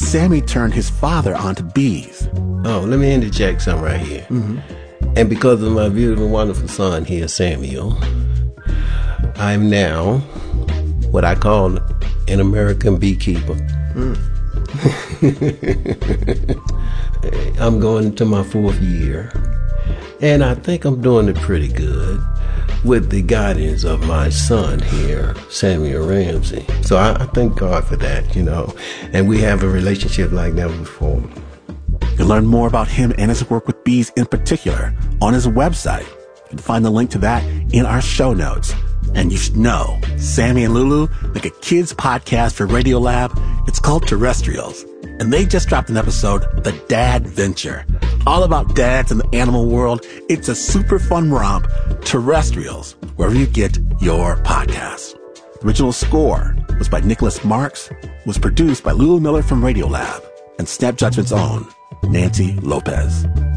Sammy turned his father onto bees. Oh, let me interject something right here. And because of my beautiful, wonderful son here, Samuel, I'm now what I call an American beekeeper. I'm going into my 4th year, and I think I'm doing it pretty good with the guidance of my son here, Samuel Ramsey. So I thank God for that, and we have a relationship like never before. You can learn more about him and his work with bees in particular on his website. You can find the link to that in our show notes. And you should know, Sammy and Lulu make a kids podcast for Radiolab. It's called Terrestrials. And they just dropped an episode, The Dad Venture, all about dads in the animal world. It's a super fun romp. Terrestrials, wherever you get your podcasts. The original score was by Nicholas Marks, was produced by Lulu Miller from Radiolab, and Snap Judgment's own Nancy Lopez.